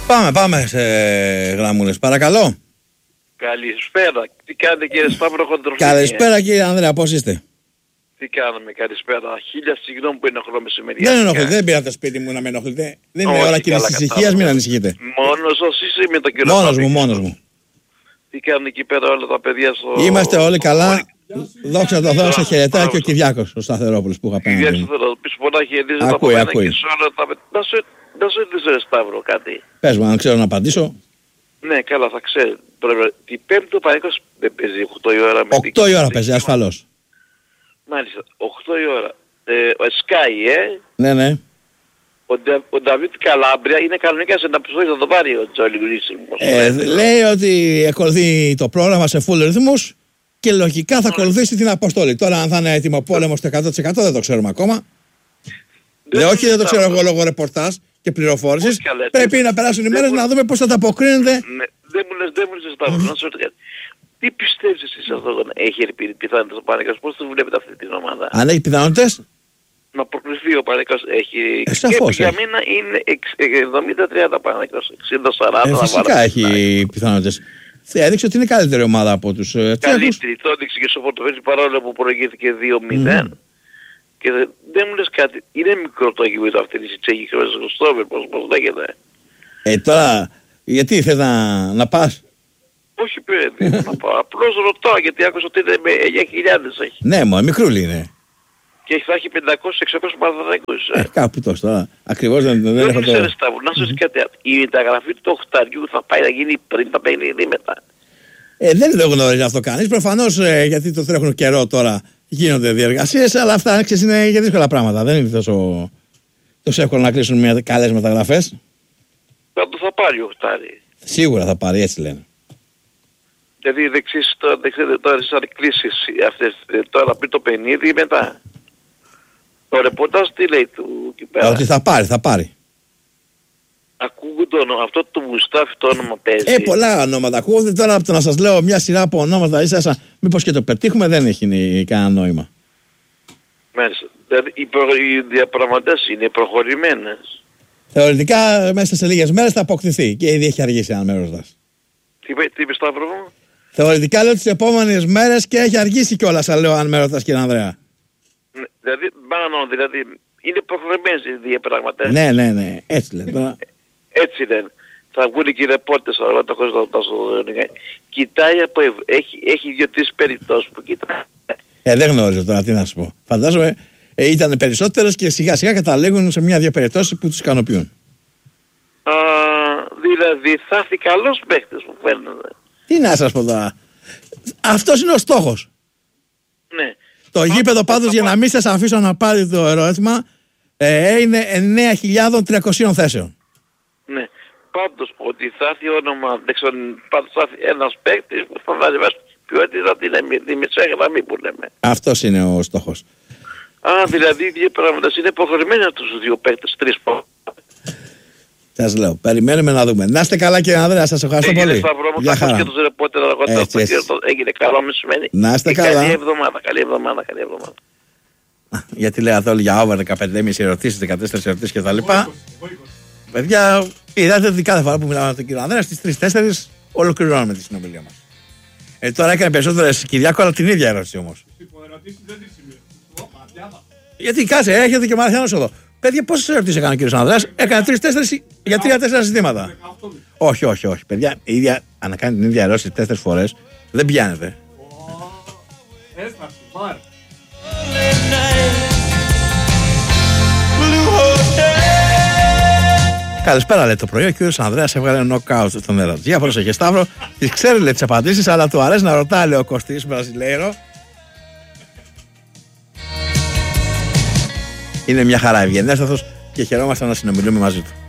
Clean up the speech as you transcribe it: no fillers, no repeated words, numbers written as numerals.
Πάμε σε γραμμούλες, παρακαλώ. Καλησπέρα. Τι κάνετε κύριε Σταύρο Χοντροφίλη? Καλησπέρα κύριε Ανδρέα, πώς είστε? Τι κάνουμε, καλησπέρα. Χίλια συγγνώμη που ενοχλώ μεσημεριά. Δεν ενοχλείτε, δεν πήρατε σπίτι μου να με ενοχλείτε. Δεν είναι ώρα κοινής ησυχίας, μην ανησυχείτε. Μόνος σας είσαι με τον κύριο Μόνος μου. Τι κάνουν εκεί πέρα όλα τα παιδιά στο... Είμαστε όλοι καλά. Δόξα τω Θεώ, σε χαιρετάει και ο Κυριάκος, ο Σταθερόπουλος που είχα πει. Ακούει. Να σου ρωτήσω ρε Σταύρο κάτι. Πες μου, αν ξέρω να απαντήσω. Ναι, καλά, θα ξέρω. Την Πέμπτη ο Παναθηναϊκός δεν παίζει 8 η ώρα. 8 η ώρα παίζει, ασφαλώς. Μάλιστα, 8 η ώρα. Ο Sky, Ναι. Ο Νταβίτ Καλάμπρια είναι κανονικά σε ένα επεισόδιο θα το πάρει ο Τζόλι Γκρίσιμος. Λέει ότι ακολουθεί το πρόγραμμα σε full ρυθμούς και λογικά θα ακολουθήσει την αποστολή. Τώρα αν θα είναι έτοιμο πόλεμο στο 100% δεν το ξέρουμε ακόμα. Όχι, δεν το ξέρω εγώ λόγω ρεπορτάζ και πληροφόρησης. Πρέπει να περάσουν οι μέρες να δούμε πώς θα ανταποκρίνεται. Δεν μου λες Σταύρο, να σου ρωτήσω κάτι. Τι πιστεύεις εσείς αυτό, έχει πιθανότητες ο Παναθηναϊκός, πώς το βλέπετε αυτή την ομάδα? Αν έχει πιθανότητες? Να προκριθεί ο Παναθηναϊκός έχει. Σαφώς, για μένα είναι 70-30 Παναθηναϊκός, 60-40. Φυσικά έχει πιθανότητες. Έδειξε ότι είναι καλύτερη ομάδα από τους καλύτερη, το έδειξε και στο Πορτοφέζι παρόλο που προηγήθηκε 2-0. Και δεν μου λες κάτι, είναι μικρό το γήπεδο αυτή τη Τσέχη στο Στόβερ, πώς λέγεται. Τώρα, γιατί θες να πας? Όχι παιδί, να πάω. Απλώς ρωτάω γιατί άκουσα ότι είναι με 9.000 έχει. Ναι, μικρούλη είναι. Και θα έχει 500-600 Παναθηναϊκούς. Κάπου τόσο τώρα. Ακριβώς δεν έχω το... Να σου δεις κάτι. Η μεταγραφή του Οχταριού θα πάει να γίνει πριν τα παιχνίδι μετά. Δεν το γνωρίζει αυτό κανείς. Προφανώς γιατί το τρέχουν καιρό τώρα γίνονται διεργασίες, αλλά αυτά είναι για δύσκολα πράγματα. Δεν είναι τόσο εύκολο να κλείσουν μια καλές μεταγραφές. Πάντως θα πάρει ο Οχτάρι. Σίγουρα θα πάρει, έτσι λένε. Δηλαδή δεξίς τώρα σαν κλήσεις αυτές, τώρα πριν το παιχνίδι μετά. Το ρεπορτάζ τι λέει του εκεί πέρα? Ότι θα πάρει. Ακούγονται αυτό το Μουστάφι το όνομα παίζει. Πολλά ονόματα ακούγονται. Τώρα από το να σας λέω μια σειρά από ονόματα ίσα μήπως και το πετύχουμε δεν έχει κανένα νόημα. Μάλιστα. Δηλαδή οι διαπραγματεύσεις είναι προχωρημένες. Θεωρητικά μέσα σε λίγες μέρες θα αποκτηθεί και ήδη έχει αργήσει ένα μέρος μας. Τι είπε Σταύρο μου? Θεωρητικά λέω τις επόμενες μέρες και έχει αργήσει κιόλας, θα λέω αν με ρωτάς κύριε Ανδρέα. Δηλαδή είναι προχωρημένες οι διαπραγματεύσεις. Ναι, έτσι λένε. Έτσι λένε. Θα βγουν και οι ρεπόρτες αλλά το έχω κοιτάει από έχει 2-3 περιπτώσεις που κοιτάει. Δεν γνωρίζω τώρα τι να σου πω. Φαντάζομαι ήταν περισσότερες και σιγά σιγά καταλήγουν σε μια-δύο περιπτώσεις που τους ικανοποιούν. Δηλαδή θα έρθει καλός παίκτης που φαίνεται. Τι να σας πω τώρα. Αυτός είναι ο στόχος. Ναι. Το γήπεδο πάντως για να μην σας αφήσω να πάρει το ερώτημα είναι 9.300 θέσεων. Ναι. Πάντως ότι θα έρθει όνομα, δεν ξέρω, πάντως θα έρθει ένας παίκτης που θα ανεβάσει ποιότητα τη μεσαία γραμμή που λέμε. Αυτός είναι ο στόχος. Δηλαδή οι δύο πράγματα είναι προχωρημένα τους δύο παίκτες, 3 πόντους. Σας λέω, περιμένουμε να δούμε. Να είστε καλά κύριε Ανδρέα, σας ευχαριστώ πολύ. Γεια χαρά. Και τους ρεπόρτερ έγινε καλό μεσημέρι. Να είστε καλά. Καλή εβδομάδα. Γιατί λέτε όλοι για over 15,5 ερωτήσεις, 14 ερωτήσεις κτλ. Παιδιά, είδατε ότι κάθε φορά που μιλάμε με τον κύριο Ανδρέα στις 3-4 ολοκληρώνουμε τη συνομιλία μας. Τώρα έκανε περισσότερες Κυριάκο, αλλά την ίδια ερώτηση όμως. Γιατί κάτσε, έρχεται και ο Μαραθιάνος εδώ. Παιδιά, πόσες ερωτήσεις έκανε ο κύριος Ανδρέας? Έκανε 3-4 για 3-4 ζητήματα. Όχι. Παιδιά, η ίδια, αν κάνει την ίδια ερώτηση 4 φορές, δεν πιάνεται. Καλησπέρα, λέει το πρωί. Ο κύριος Ανδρέας έβγαλε νοκάουτ στον έρωτα. Για πρόσεχε, Σταύρο. Τις ξέρει, λέει, τις απαντήσεις, αλλά του αρέσει να ρωτάει, λέει ο Κωστής Βραζιλέιρο. Είναι μια χαρά ευγενέστατος και χαιρόμαστε να συνομιλούμε μαζί του.